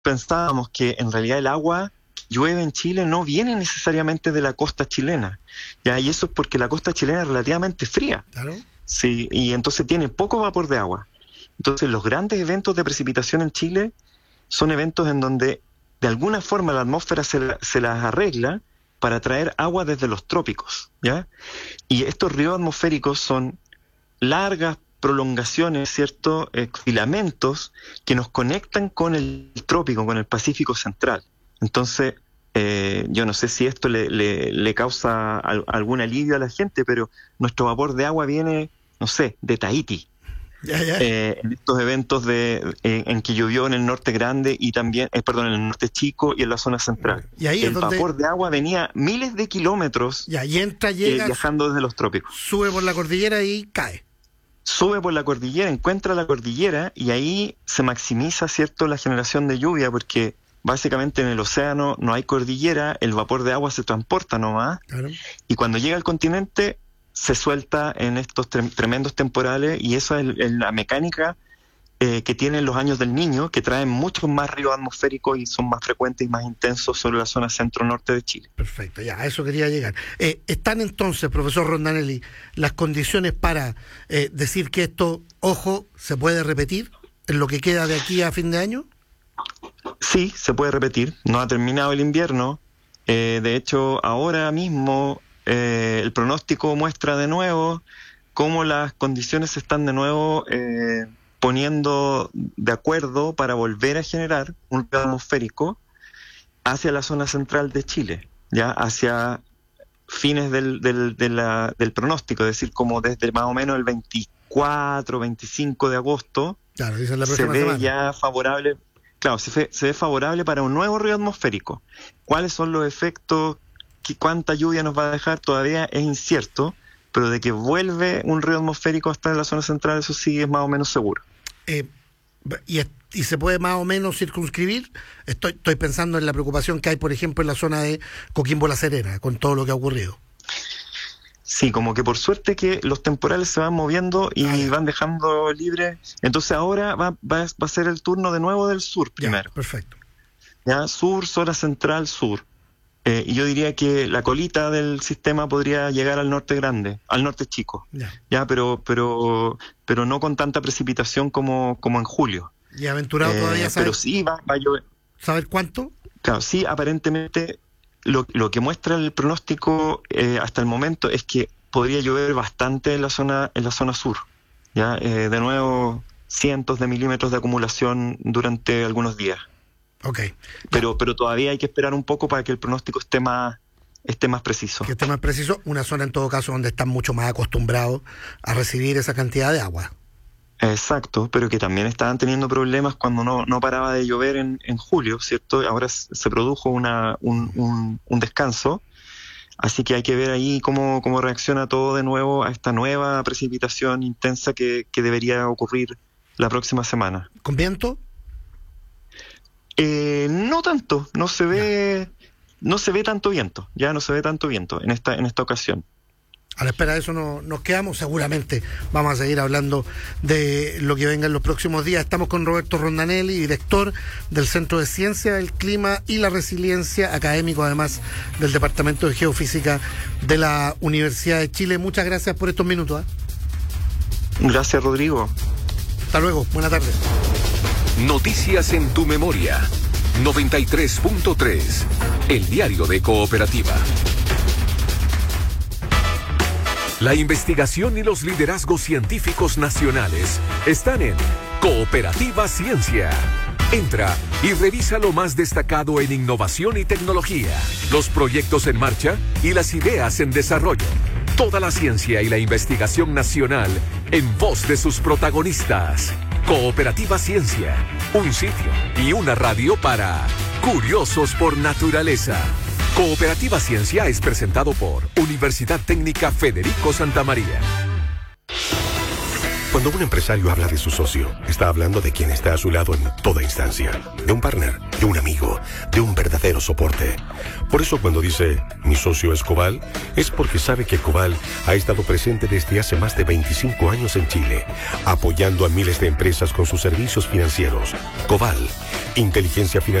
pensábamos que en realidad el agua que llueve en Chile no viene necesariamente de la costa chilena, ¿ya? Y eso es porque la costa chilena es relativamente fría. Claro. Sí, y entonces tiene poco vapor de agua. Entonces los grandes eventos de precipitación en Chile son eventos en donde de alguna forma la atmósfera se las arregla para traer agua desde los trópicos, ¿ya? Y estos ríos atmosféricos son largas prolongaciones, ¿cierto? Filamentos que nos conectan con el trópico, con el Pacífico Central. Entonces, yo no sé si esto le causa algún alivio a la gente, pero nuestro vapor de agua viene, no sé, de Tahití. En estos eventos en que llovió en el norte grande y también, en el norte chico y en la zona central. Y ahí el vapor de agua venía miles de kilómetros llega, viajando desde los trópicos. Sube por la cordillera y cae. Sube por la cordillera, encuentra la cordillera y ahí se maximiza, ¿cierto?, la generación de lluvia, porque básicamente en el océano no hay cordillera, el vapor de agua se transporta nomás, claro. Y cuando llega al continente se suelta en estos tremendos temporales, y esa es la mecánica que tienen los años del Niño, que traen muchos más ríos atmosféricos y son más frecuentes y más intensos sobre la zona centro-norte de Chile. Perfecto, ya, a eso quería llegar. ¿Están entonces, profesor Rondanelli, las condiciones para decir que esto, ojo, se puede repetir en lo que queda de aquí a fin de año? Sí, se puede repetir. No ha terminado el invierno. De hecho, ahora mismo el pronóstico muestra de nuevo cómo las condiciones se están de nuevo poniendo de acuerdo para volver a generar un río atmosférico hacia la zona central de Chile, ya hacia fines del pronóstico, es decir, como desde más o menos el 24, 25 de agosto, claro, esa es la se próxima ve semana. Ya favorable, claro, se ve favorable para un nuevo río atmosférico. ¿Cuáles son los efectos? ¿Cuánta lluvia nos va a dejar? Todavía es incierto, pero de que vuelve un río atmosférico hasta la zona central, eso sí es más o menos seguro. ¿Y se puede más o menos circunscribir? Estoy pensando en la preocupación que hay, por ejemplo, en la zona de Coquimbo-La Serena, con todo lo que ha ocurrido. Sí, como que por suerte que los temporales se van moviendo y van dejando libre. Entonces ahora va a ser el turno de nuevo del sur primero. Ya, perfecto. Ya, sur, zona central, sur. Y yo diría que la colita del sistema podría llegar al norte grande, al norte chico. Ya, pero no con tanta precipitación como en julio. ¿Y aventurado todavía saber? Pero sí va a llover. ¿Saber cuánto? Claro, sí, aparentemente lo que muestra el pronóstico hasta el momento es que podría llover bastante en la zona sur. Ya, de nuevo, cientos de milímetros de acumulación durante algunos días. Okay. Pero todavía hay que esperar un poco para que el pronóstico esté más preciso. Que esté más preciso, una zona en todo caso donde están mucho más acostumbrados a recibir esa cantidad de agua. Exacto, pero que también estaban teniendo problemas cuando no paraba de llover en julio, ¿cierto? Ahora se produjo un descanso, así que hay que ver ahí cómo reacciona todo de nuevo a esta nueva precipitación intensa que debería ocurrir la próxima semana. ¿Con viento? No tanto, no se ve tanto viento, ya no se ve tanto viento en esta ocasión. A la espera de eso nos quedamos, seguramente vamos a seguir hablando de lo que venga en los próximos días. Estamos con Roberto Rondanelli, director del Centro de Ciencia del Clima y la Resiliencia, académico además del Departamento de Geofísica de la Universidad de Chile. Muchas gracias por estos minutos. Gracias, Rodrigo. Hasta luego, buenas tardes. Noticias en tu memoria. 93.3, el diario de Cooperativa. La investigación y los liderazgos científicos nacionales están en Cooperativa Ciencia. Entra y revisa lo más destacado en innovación y tecnología, los proyectos en marcha y las ideas en desarrollo. Toda la ciencia y la investigación nacional en voz de sus protagonistas. Cooperativa Ciencia, un sitio y una radio para curiosos por naturaleza. Cooperativa Ciencia es presentado por Universidad Técnica Federico Santa María. Cuando un empresario habla de su socio, está hablando de quien está a su lado en toda instancia, de un partner de un amigo, de un verdadero soporte. Por eso cuando dice, mi socio es Coval, es porque sabe que Coval ha estado presente desde hace más de 25 años en Chile, apoyando a miles de empresas con sus servicios financieros. Coval, inteligencia financiera